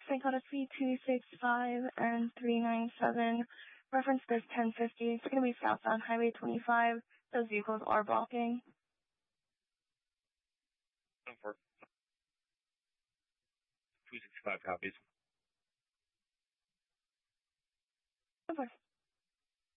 St. Cloud C265 and 397. Reference this 1050. It's going to be southbound Highway 25. Those vehicles are blocking. 265 copies. 10-4.